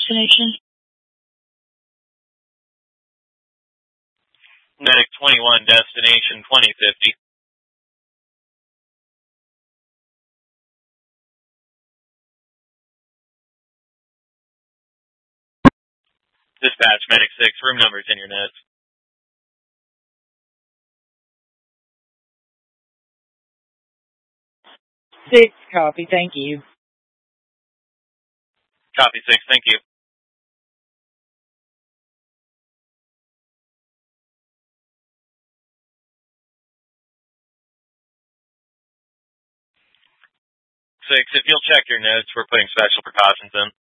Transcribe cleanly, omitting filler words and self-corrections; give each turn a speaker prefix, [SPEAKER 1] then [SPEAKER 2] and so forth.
[SPEAKER 1] destination?
[SPEAKER 2] Medic 21, destination 2050. Dispatch, Medic 6, room numbers in your notes.
[SPEAKER 1] 6, copy, thank you.
[SPEAKER 2] Copy 6, thank you. Six, if you'll check your notes, we're putting special precautions in.